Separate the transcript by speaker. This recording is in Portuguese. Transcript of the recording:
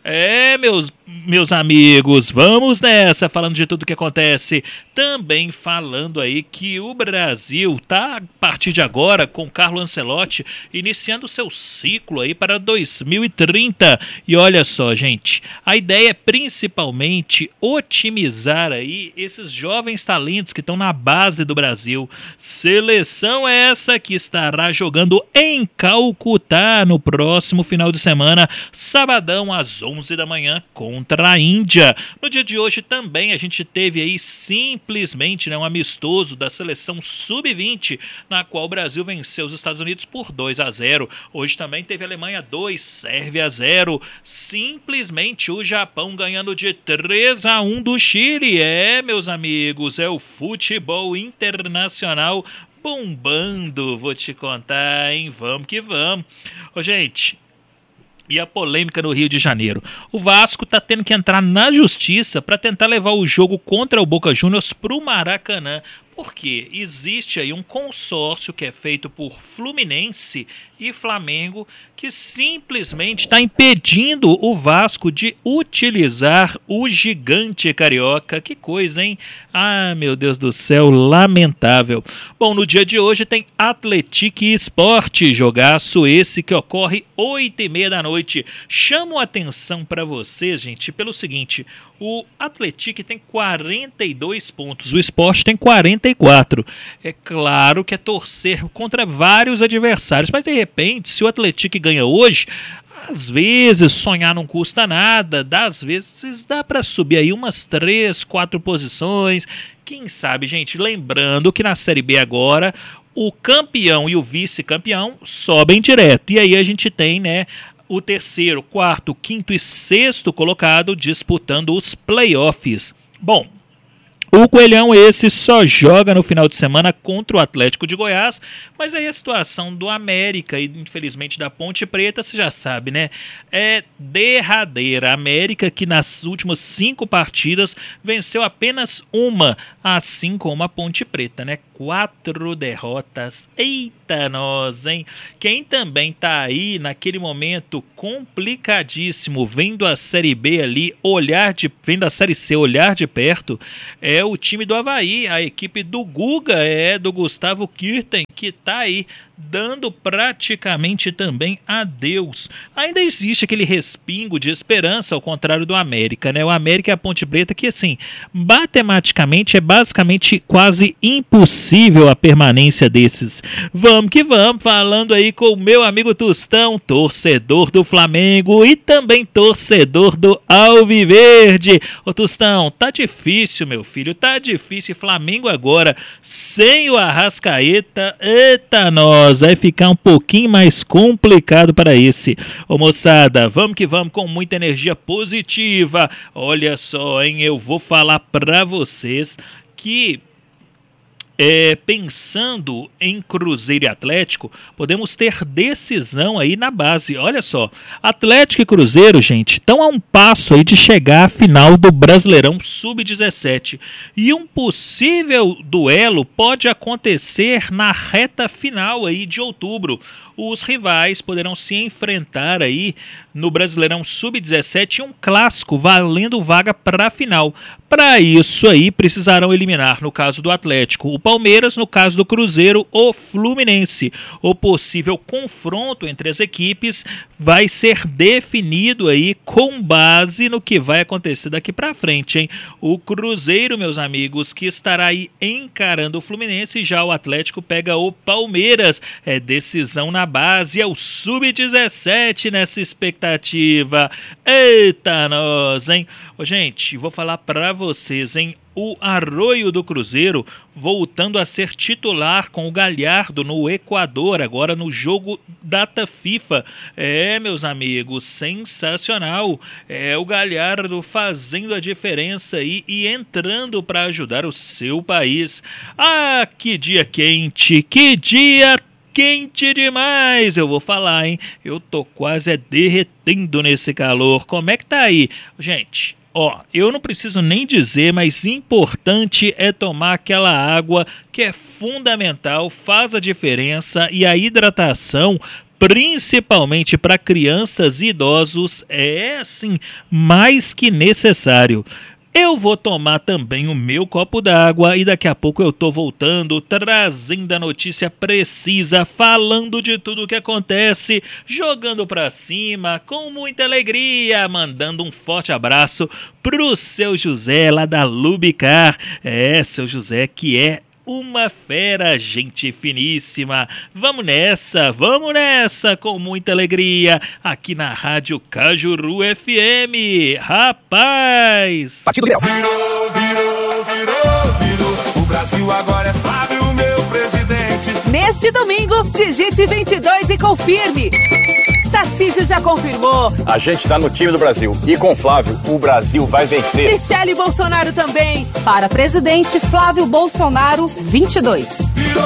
Speaker 1: Meus amigos, vamos nessa, falando de tudo que acontece. Também falando aí que o Brasil tá, a partir de agora, com Carlo Ancelotti, iniciando seu ciclo aí para 2030. E olha só, gente, a ideia é principalmente otimizar aí esses jovens talentos que estão na base do Brasil. Seleção essa que estará jogando em Calcutá no próximo final de semana, sabadão às 11 da manhã, contra a Índia. No dia de hoje também a gente teve aí simplesmente um amistoso da seleção sub-20, na qual o Brasil venceu os Estados Unidos por 2-0. Hoje também teve Alemanha 2, Sérvia 0. Simplesmente o Japão ganhando de 3-1 do Chile. Meus amigos, é o futebol internacional bombando, vou te contar, hein? Vamos que vamos. Gente, e a polêmica no Rio de Janeiro. O Vasco está tendo que entrar na justiça para tentar levar o jogo contra o Boca Juniors para o Maracanã. Porque existe aí um consórcio que é feito por Fluminense e Flamengo que simplesmente está impedindo o Vasco de utilizar o gigante carioca. Que coisa, hein? Meu Deus do céu, lamentável. Bom, no dia de hoje tem Atlético e Sport, jogaço esse que ocorre 8h30 da noite. Chamo a atenção para vocês, gente, pelo seguinte: o Atlético tem 42 pontos, o Sport tem 44. É claro que é torcer contra vários adversários, mas de repente, se o Atlético ganha hoje, às vezes sonhar não custa nada, às vezes dá para subir aí umas 3, 4 posições. Quem sabe, gente, lembrando que na Série B agora o campeão e o vice-campeão sobem direto. E aí a gente tem, o terceiro, quarto, quinto e sexto colocado disputando os playoffs. Bom, o Coelhão esse só joga no final de semana contra o Atlético de Goiás, mas aí a situação do América e infelizmente da Ponte Preta, você já sabe, é derradeira. A América que nas últimas 5 partidas venceu apenas uma, assim como a Ponte Preta, 4 derrotas. Eita nós, hein? Quem também tá aí naquele momento complicadíssimo, vendo a Série B ali, vendo a Série C olhar de perto, é o time do Avaí, a equipe do Guga, do Gustavo Kirten, que tá aí dando praticamente também adeus. Ainda existe aquele respingo de esperança, ao contrário do América, O América e a Ponte Preta, que assim, matematicamente é basicamente quase impossível a permanência desses. Vamos que vamos, falando aí com o meu amigo Tostão, torcedor do Flamengo e também torcedor do Alviverde. Ô Tostão, tá difícil, meu filho, tá difícil. Flamengo agora sem o Arrascaeta, eita nós, vai ficar um pouquinho mais complicado para esse. Ô moçada, vamos que vamos com muita energia positiva. Olha só, hein, eu vou falar para vocês que pensando em Cruzeiro e Atlético, podemos ter decisão aí na base. Olha só, Atlético e Cruzeiro, gente, estão a um passo aí de chegar à final do Brasileirão Sub-17. E um possível duelo pode acontecer na reta final aí de outubro. Os rivais poderão se enfrentar aí no Brasileirão Sub-17 em um clássico valendo vaga para a final. Para isso aí precisarão eliminar, no caso do Atlético, o Palmeiras, no caso do Cruzeiro, o Fluminense. O possível confronto entre as equipes vai ser definido aí com base no que vai acontecer daqui para frente, hein? O Cruzeiro, meus amigos, que estará aí encarando o Fluminense, já o Atlético pega o Palmeiras. É decisão na base, é o Sub-17 nessa expectativa. Eita nós, hein? Gente, vou falar para vocês, hein? O Arroio do Cruzeiro voltando a ser titular com o Galhardo no Equador, agora no jogo data FIFA. Meus amigos, sensacional. O Galhardo fazendo a diferença aí e entrando para ajudar o seu país. Que dia quente, que dia quente demais, eu vou falar, hein? Eu tô quase derretendo nesse calor. Como é que tá aí? Gente, eu não preciso nem dizer, mas importante é tomar aquela água que é fundamental, faz a diferença, e a hidratação principalmente para crianças e idosos, é assim, mais que necessário. Eu vou tomar também o meu copo d'água e daqui a pouco eu tô voltando, trazendo a notícia precisa, falando de tudo o que acontece, jogando pra cima, com muita alegria, mandando um forte abraço pro seu José lá da Lubicar. Seu José que é uma fera, gente finíssima. Vamos nessa, com muita alegria, aqui na Rádio Cajuru FM. Rapaz!
Speaker 2: Partido Liberal. Virou. O Brasil agora é Flávio, meu presidente.
Speaker 3: Neste domingo, digite 22 e confirme. Tarcísio já confirmou.
Speaker 4: A gente tá no time do Brasil. E com Flávio, o Brasil vai vencer.
Speaker 3: Michele Bolsonaro também.
Speaker 5: Para presidente, Flávio Bolsonaro, 22.